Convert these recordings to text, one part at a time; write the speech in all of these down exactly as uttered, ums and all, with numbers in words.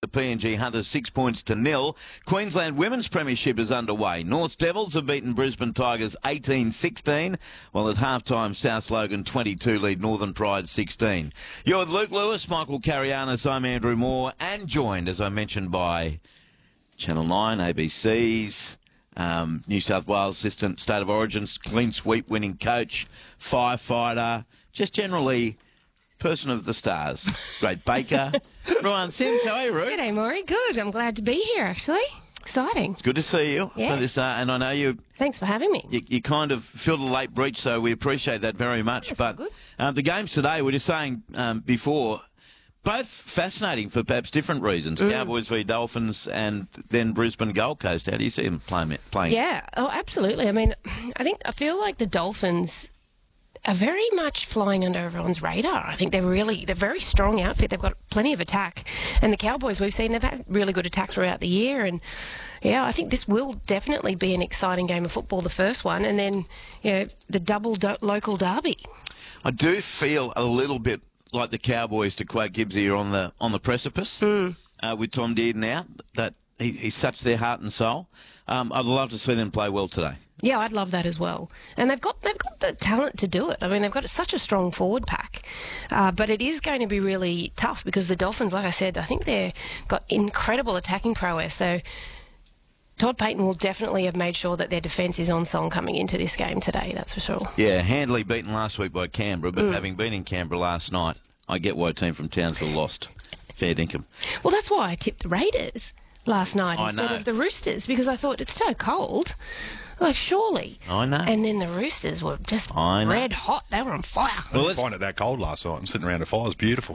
the P N G Hunters six points to nil. Queensland Women's Premiership is underway. North Devils have beaten Brisbane Tigers eighteen sixteen, while at halftime South Logan twenty-two lead Northern Pride sixteen. You're with Luke Lewis, Michael Carianis, I'm Andrew Moore, and joined, as I mentioned, by Channel nine, A B C's, um, New South Wales Assistant State of Origin, clean sweep winning coach, firefighter, just generally person of the stars. Great baker. Ryan Sims, how are you, Ruth? G'day, Maury. Good. I'm glad to be here, actually. Exciting. It's good to see you. Yeah. For this, uh, and I know you... Thanks for having me. You, you kind of filled a late breach, so we appreciate that very much. That's but all good. Um, the games today, we were just saying um, before, both fascinating for perhaps different reasons. Mm. Cowboys v Dolphins and then Brisbane Gold Coast. How do you see them playing? playing? Yeah. Oh, absolutely. I mean, I think I feel like the Dolphins are very much flying under everyone's radar. I think they're really, they're a very strong outfit. They've got plenty of attack. And the Cowboys, we've seen, they've had really good attack throughout the year. And, yeah, I think this will definitely be an exciting game of football, the first one. And then, you know, the double do- local derby. I do feel a little bit like the Cowboys, to quote Gibbsy, are on the, on the precipice Mm. uh, with Tom Dearden out. That he, he's such their heart and soul. Um, I'd love to see them play well today. Yeah, I'd love that as well. And they've got they've got the talent to do it. I mean, they've got such a strong forward pack. Uh, but it is going to be really tough because the Dolphins, like I said, I think they've got incredible attacking prowess. So Todd Payton will definitely have made sure that their defence is on song coming into this game today, that's for sure. Yeah, Handley beaten last week by Canberra, but Mm. having been in Canberra last night, I get why a team from Townsville lost. Fair dinkum. Well, that's why I tipped the Raiders last night I instead know. of the Roosters because I thought it's so cold. Like, surely. I know. And then the Roosters were just I know. red hot. They were on fire. I Well, didn't let's- find it that cold last night and sitting around a fire was beautiful.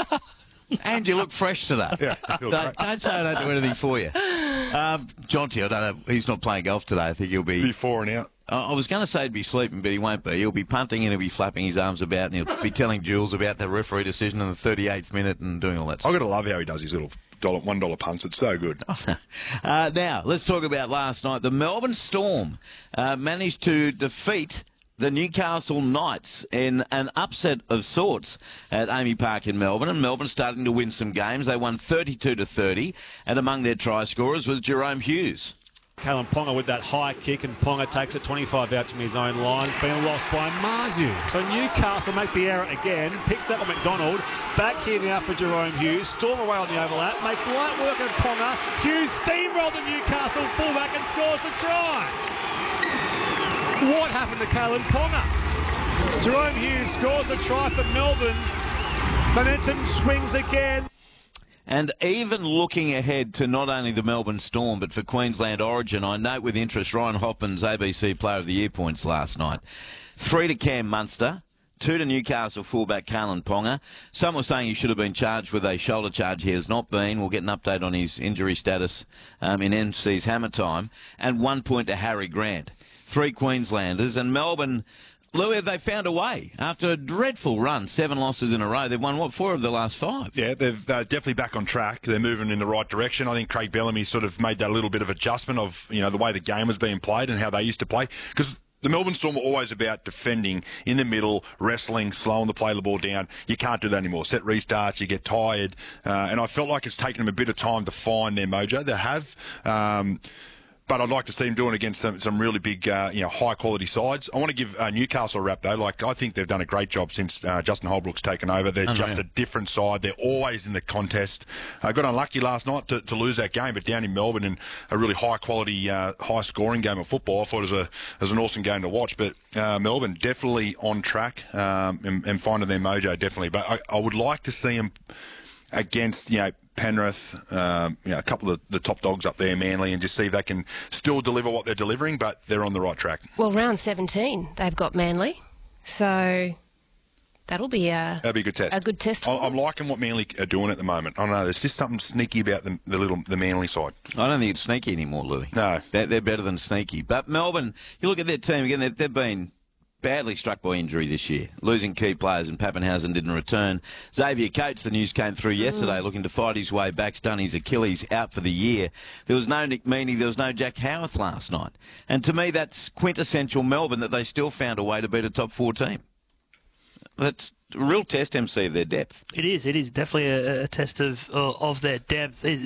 And you look fresh today. Yeah, I feel Don't, great. don't say I don't do anything for you. Um, Jonty, I don't know. He's not playing golf today. I think he'll be... Before and out. I I was going to say he'd be sleeping, but he won't be. He'll be punting and he'll be flapping his arms about and he'll be telling Jules about the referee decision in the thirty-eighth minute and doing all that stuff. I've got to love how he does his little dollar, one dollar punts. It's so good. Uh, now, let's talk about last night. The Melbourne Storm uh, managed to defeat the Newcastle Knights in an upset of sorts at Amy Park in Melbourne, and Melbourne starting to win some games. They won thirty-two to thirty, and among their try scorers was Jerome Hughes. Kalen Ponga with that high kick, and Ponga takes it twenty-five out from his own line. It's been lost by Marzu. So Newcastle make the error again. Picked up by McDonald. Back here now for Jerome Hughes. Storm away on the overlap. Makes light work of Ponga. Hughes steamrolled the Newcastle fullback and scores the try. What happened to Kalen Ponga? Jerome Hughes scores the try for Melbourne. Momentum swings again. And even looking ahead to not only the Melbourne Storm, but for Queensland Origin, I note with interest Ryan Hoffman's A B C Player of the Year points last night. Three to Cam Munster, two to Newcastle fullback Kalen Ponga. Some were saying he should have been charged with a shoulder charge. He has not been. We'll get an update on his injury status um, in M C's Hammer Time. And one point to Harry Grant. Three Queenslanders. And Melbourne... Louis, they found a way. After a dreadful run, seven losses in a row, they've won, what, four of the last five? Yeah, they've uh, definitely back on track. They're moving in the right direction. I think Craig Bellamy sort of made that little bit of adjustment of, you know, the way the game was being played and how they used to play. Because the Melbourne Storm were always about defending in the middle, wrestling, slowing the play the ball down. You can't do that anymore. Set restarts, you get tired. Uh, and I felt like it's taken them a bit of time to find their mojo. They have... Um, But I'd like to see them doing it against some, some really big, uh, you know, high-quality sides. I want to give uh, Newcastle a rap, though. Like, I think they've done a great job since uh, Justin Holbrook's taken over. They're Oh, just yeah. a different side. They're always in the contest. I uh, got unlucky last night to, to lose that game, but down in Melbourne in a really high-quality, uh, high-scoring game of football, I thought it was, a, it was an awesome game to watch. But uh, Melbourne definitely on track um, and, and finding their mojo, definitely. But I, I would like to see them against, you know, Penrith, um, you know, a couple of the top dogs up there, Manly, and just see if they can still deliver what they're delivering, but they're on the right track. Well, round seventeen, they've got Manly. So that'll be a, That'd be a good test. a good test. I- I'm liking what Manly are doing at the moment. I don't know, there's just something sneaky about the, the little the Manly side. I don't think it's sneaky anymore, Louis. No. They're, they're better than sneaky. But Melbourne, you look at their team again, they've, they've been badly struck by injury this year, losing key players, and Pappenhausen didn't return. Xavier Coates, the news came through yesterday, looking to fight his way back, done his Achilles, out for the year. There was no Nick Meaney, there was no Jack Howarth last night. And to me, that's quintessential Melbourne, that they still found a way to beat a top four team. That's a real test, M C, of their depth. It is. It is definitely a, a test of of their depth. It,